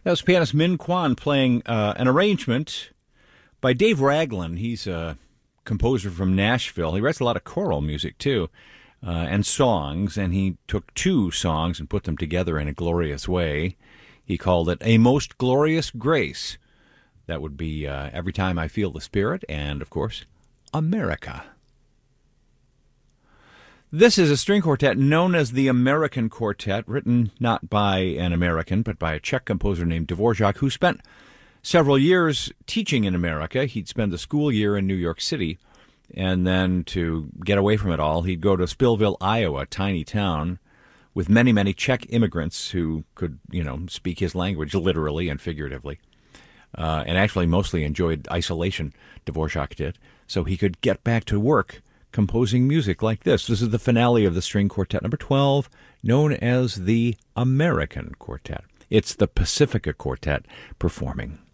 That was pianist Min Kwan playing an arrangement by Dave Ragland. He's a composer from Nashville. He writes a lot of choral music, too, and songs, and he took two songs and put them together in a glorious way. He called it A Most Glorious Grace. That would be Every Time I Feel the Spirit, and, of course, America. This is a string quartet known as the American Quartet, written not by an American, but by a Czech composer named Dvorak, who spent several years teaching in America. He'd spend the school year in New York City, and then to get away from it all, he'd go to Spillville, Iowa, a tiny town, with many, many Czech immigrants who could, speak his language literally and figuratively, and actually mostly enjoyed isolation, Dvorak did, so he could get back to work composing music like this. This is the finale of the string quartet number 12, known as the American Quartet. It's the Pacifica Quartet performing.